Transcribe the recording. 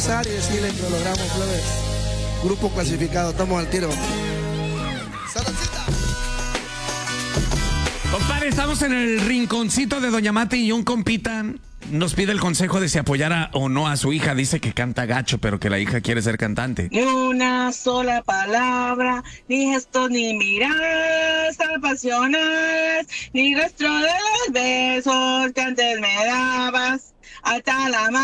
pasar y decirle que lo logramos, plebes. Grupo clasificado, estamos al tiro. ¡Saludcita! Compadre, estamos en el rinconcito de Doña Mati y un compita nos pide el consejo de si apoyara o no a su hija. Dice que canta gacho, pero que la hija quiere ser cantante. Ni una sola palabra, ni gestos, ni miradas apasionadas, ni rastro de los besos que antes me dabas. Hasta la